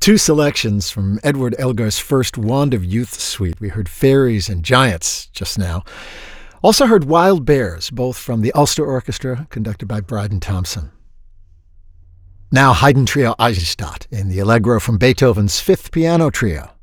Two selections from Edward Elgar's first Wand of Youth suite. We heard Fairies and Giants just now. Also heard Wild Bears, both from the Ulster Orchestra, conducted by Bryden Thompson. Now Haydn Trio Eisenstadt in the Allegro from Beethoven's Fifth Piano Trio.